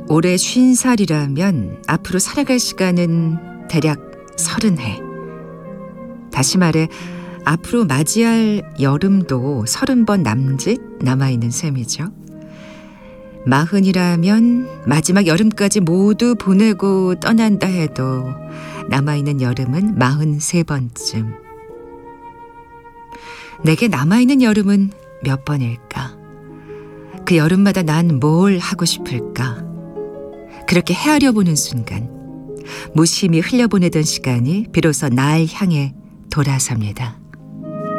올해 50살이라면 앞으로 살아갈 시간은 대략 30해. 다시 말해 앞으로 맞이할 여름도 30번 남짓 남아있는 셈이죠. 40이라면 마지막 여름까지 모두 보내고 떠난다 해도 남아있는 여름은 43번쯤. 내게 남아있는 여름은 몇 번일까? 그 여름마다 난 뭘 하고 싶을까? 그렇게 헤아려 보는 순간 무심히 흘려보내던 시간이 비로소 날 향해 돌아섭니다.